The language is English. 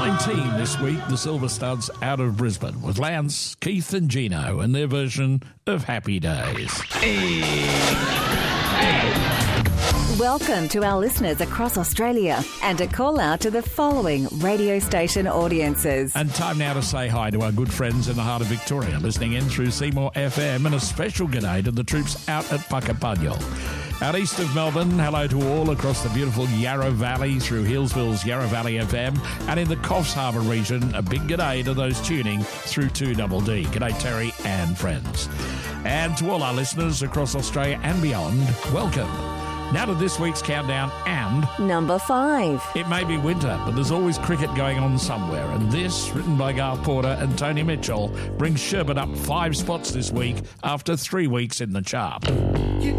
19 this week, the Silver Studs out of Brisbane with Lance, Keith and Gino and their version of Happy Days. Welcome to our listeners across Australia and a call out to the following radio station audiences. And time now to say hi to our good friends in the heart of Victoria, listening in through Seymour FM, and a special g'day to the troops out at Puckapunyal. Out east of Melbourne, hello to all across the beautiful Yarra Valley through Hillsville's Yarra Valley FM, and in the Coffs Harbour region, a big g'day to those tuning through 2DD. G'day Terry and friends. And to all our listeners across Australia and beyond, welcome. Now to this week's countdown and... Number 5. It may be winter, but there's always cricket going on somewhere. And this, written by Garth Porter and Tony Mitchell, brings Sherbet up 5 spots this week after 3 weeks in the chart. You